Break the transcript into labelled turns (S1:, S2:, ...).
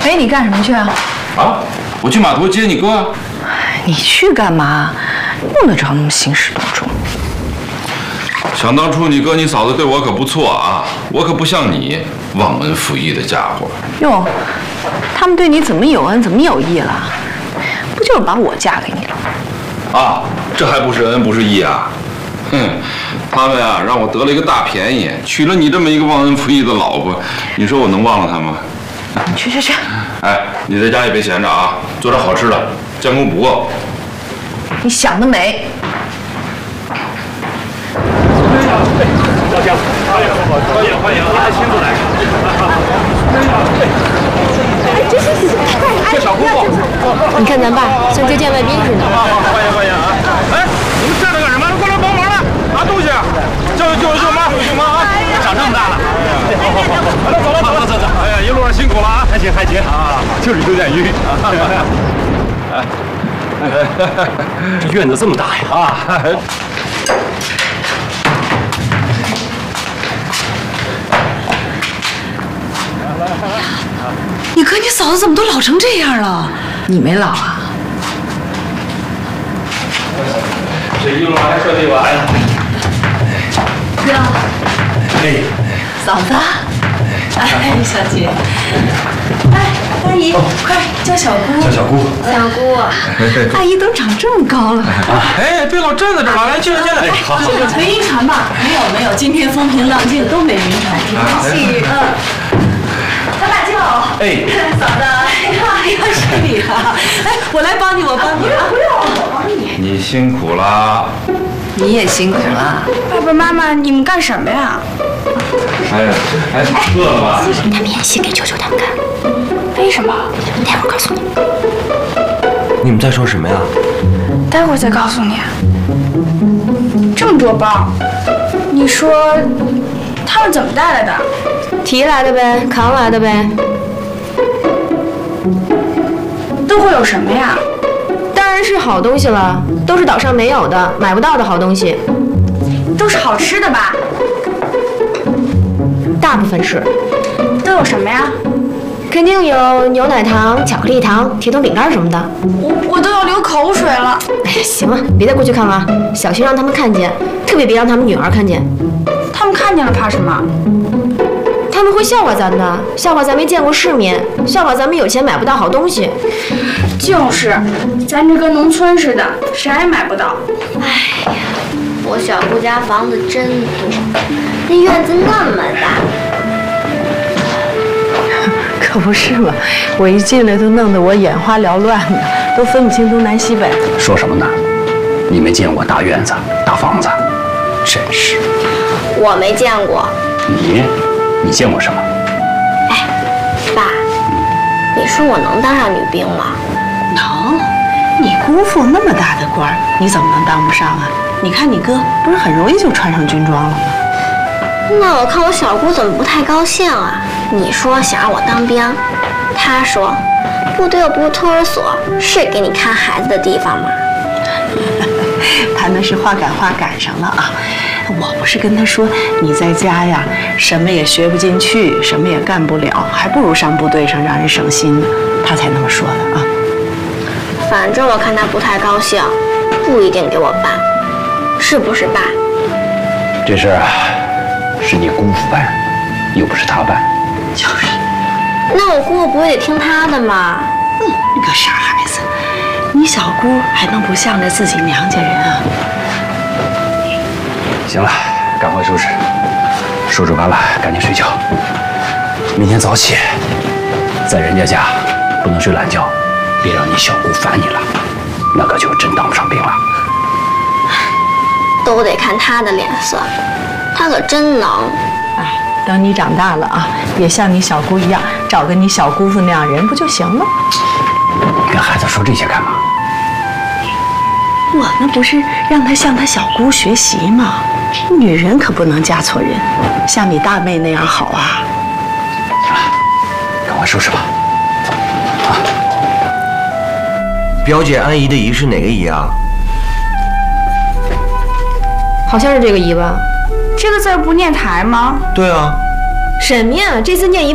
S1: 哎，你干什么去啊？
S2: 啊，我去码头接你哥。
S1: 你去干嘛？用得着那么兴师动众？
S2: 想当初你哥你嫂子对我可不错啊，我可不像你忘恩负义的家伙。
S1: 哟，他们对你怎么有恩，怎么有义了？不就是把我嫁给你了？
S2: 啊，这还不是恩不是义啊？哼，他们呀让我得了一个大便宜，娶了你这么一个忘恩负义的老婆，你说我能忘了他吗？
S1: 去。
S2: 哎，你在家也别闲着啊，做点好吃的，监工不够。
S1: 你想得美！
S3: 小江，欢迎，您还亲自来。这小姑父，
S4: 你看咱爸像接见外宾似的。
S3: 欢迎啊！哎，你们站着干什么？过来帮忙来，拿东西。舅妈啊！长这么大了。好，走。哎呀，一路上辛苦了啊！还行啊，就是有点晕。这院子这么大呀！啊。
S1: 你哥你嫂子怎么都老成这样了？你没老啊？
S2: 这一路上还顺利吧？
S1: 哥，
S3: 哎，
S1: 嫂子，哎，小姐，哎，阿姨，快叫小姑。
S3: 小姑，
S1: 阿姨都长这么高了。
S3: 哎，别老站在这儿了，来，进来。哎，好。
S1: 没晕船吧？没有，今天风平浪静，都没晕船，挺高兴。小大舅，
S3: 哎，
S1: 嫂子，哎呀，是你啊！哎，我来帮你，我帮你啊！不用，我帮你。
S2: 你辛苦啦。
S1: 你也辛苦了。
S5: 爸爸妈妈，你们干什么呀？
S2: 哎，饿了吧？
S4: 他们演戏给球球他们看，
S5: 为什么？
S4: 待会儿告诉你。
S3: 你们在说什么呀？
S5: 待会儿再告诉你。这么多包，你说他们怎么带来的？
S4: 提来的呗，扛来的呗。
S5: 都会有什么呀？
S4: 当然是好东西了，都是岛上没有的、买不到的好东西。
S5: 都是好吃的吧？
S4: 大部分是。
S5: 都有什么呀？
S4: 肯定有牛奶糖、巧克力糖、铁桶饼干什么的。
S5: 我都要流口水了。
S4: 哎呀，行了，别再过去看了，小心让他们看见，特别别让他们女儿看见。
S5: 他们看见了怕什么？
S4: 他们会笑话咱的，笑话咱没见过世面，笑话咱们有钱买不到好东西。
S5: 就是，咱这跟农村似的，啥也买不到。
S6: 哎呀，我小姑家房子真多，那院子那么大。
S1: 可不是嘛，我一进来都弄得我眼花缭乱的，都分不清东南西北。
S7: 说什么呢？你没见过大院子、大房子，真是。
S6: 我没见过。
S7: 你见过什么？
S6: 哎，爸，你说我能当上女兵吗？
S1: 能，你姑父那么大的官儿，你怎么能当不上啊？你看你哥不是很容易就穿上军装了吗？
S6: 那我看我小姑怎么不太高兴啊？你说想让我当兵，她说部队又不是托儿所，是给你看孩子的地方吗？
S1: 他那是话赶上了啊！我不是跟他说，你在家呀，什么也学不进去，什么也干不了，还不如上部队上让人省心呢。他才那么说的啊。
S6: 反正我看他不太高兴，不一定给我办，是不是爸？
S7: 这事儿啊，是你姑父办，又不是他办。
S1: 就是。
S6: 那我姑父不会得听他的吗？
S1: 你个傻孩子，你小姑还能不向着自己娘家人啊？
S7: 行了，赶快收拾，收拾完了赶紧睡觉。明天早起，在人家家不能睡懒觉，别让你小姑烦你了，那可就真当不上兵了。
S6: 都得看他的脸色，他可真能。
S1: 哎，等你长大了啊，也像你小姑一样，找个你小姑父那样人不就行了？
S7: 你跟孩子说这些干嘛？
S1: 我那不是让他向他小姑学习吗？女人可不能嫁错人，像你大妹那样好啊！
S7: 赶快收拾吧。啊，
S8: 表姐安姨的姨是哪个姨啊？
S4: 好像是这个姨吧？
S5: 这个字不念台吗？
S8: 对啊。
S4: 什么呀？这次念姨